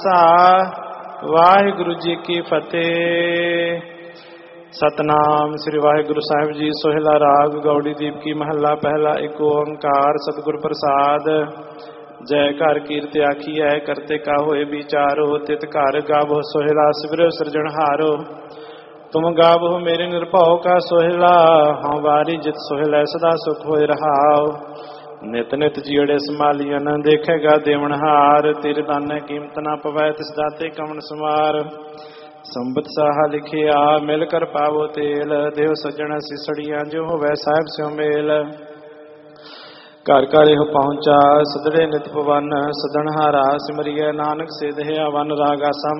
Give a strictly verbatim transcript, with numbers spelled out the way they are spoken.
ਵਾਹਿਗੁਰੂ ਜੀ ਕੀ ਫਤਿਹ। ਸਤਨਾਮ ਸ੍ਰੀ ਵਾਹਿਗੁਰੂ ਸਾਹਿਬ ਜੀ। ਸੋਹਿਲਾ ਰਾਗ ਗੌੜੀ ਦੀਪ ਕੀ ਮਹੱਲਾ ਪਹਿਲਾ। ਇੱਕ ਓੰਕਾਰ ਸਤਿਗੁਰ ਪ੍ਰਸਾਦ। ਜੈ ਘਰ ਕੀਰਤ ਆਖੀਐ ਕਰਤੇ ਕਾ ਹੋਏ ਵਿਚਾਰੋ। ਤਿਤ ਘਰ ਗਾਵੋ ਸੋਹਿਲਾ ਸਿਵਰਿਓ ਸਿਰਜਣਹਾਰੋ। ਤੁਮ ਗਾਵੋ ਮੇਰੇ ਨਿਰਭਉ ਕਾ ਸੋਹਿਲਾ। ਹਉ ਵਾਰੀ ਜਿਤ ਸੋਹਿਲਾ ਸਦਾ ਸੁਖ ਹੋਏ ਰਹਾਉ। ਨਿਤ ਨਿਤ ਜੀੜੇ ਸੰਭਾਲੀਅਨ ਦੇਖੇਗਾ ਦੇਵਨਹਾਰ। ਤੇਰੇ ਦਾਨੇ ਕੀਮਤ ਨਾ ਪਵੈ ਤਿਸ ਦਾਤੇ ਕਵਣ ਸਮਾਰ। ਸੰਬਤ ਸਾਹਾ ਲਿਖਿਆ ਮਿਲ ਕਰ ਪਾਵੋ ਤੇਲ। ਦੇਵ ਸੱਜਣ ਸਿਸੜੀਆਂ ਜੋ ਹੋਵੈ ਸਾਹਿਬ ਸਿਉ ਮੇਲ। ਘਰ ਘਰ ਇਹੋ ਪਹੁੰਚਾ ਸਦੜੇ ਨਿਤ ਪਵਨ। ਸਦਣਹਾਰਾ ਸਿਮਰਿਐ ਨਾਨਕ ਸੇ ਦੇਹਿਆ ਵਨ। ਰਾਗ ਆਸਾ